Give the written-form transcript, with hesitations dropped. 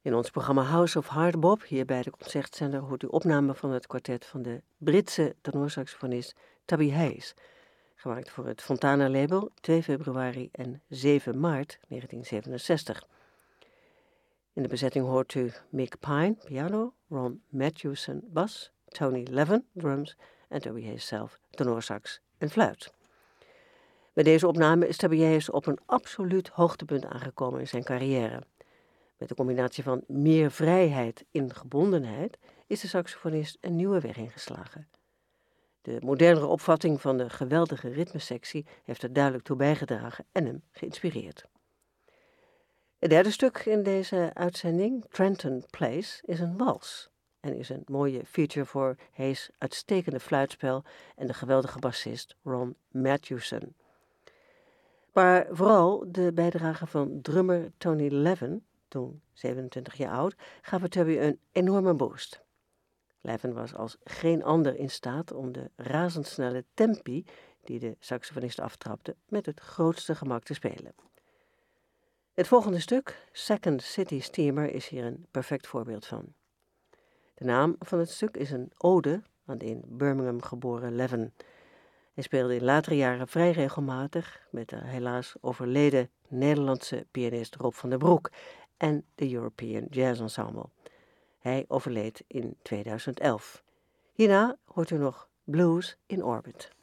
In ons programma House of Hardbop, hier bij de Concertzender, hoort u opnamen van het kwartet van de Britse tenorsaxofonist Tabby Hayes, gemaakt voor het Fontana-label 2 februari en 7 maart 1967. In de bezetting hoort u Mick Pine, piano, Ron Matthewson, bas, Tony Levin, drums en Tabby Hayes zelf, tenorsax en fluit. Bij deze opname is Tabby Hayes op een absoluut hoogtepunt aangekomen in zijn carrière. Met de combinatie van meer vrijheid in gebondenheid is de saxofonist een nieuwe weg ingeslagen. De modernere opvatting van de geweldige ritmesectie heeft er duidelijk toe bijgedragen en hem geïnspireerd. Het derde stuk in deze uitzending, Trenton Place, is een wals en is een mooie feature voor Hayes' uitstekende fluitspel en de geweldige bassist Ron Matthewson. Maar vooral de bijdrage van drummer Tony Levin, toen 27 jaar oud, gaven Tabby een enorme boost. Levin was als geen ander in staat om de razendsnelle tempi die de saxofonist aftrapte met het grootste gemak te spelen. Het volgende stuk, Second City Steamer, is hier een perfect voorbeeld van. De naam van het stuk is een ode aan de in Birmingham geboren Levin. Hij speelde in latere jaren vrij regelmatig met de helaas overleden Nederlandse pianist Rob van der Broek en de European Jazz Ensemble. Hij overleed in 2011. Hierna hoort u nog Blues in Orbit.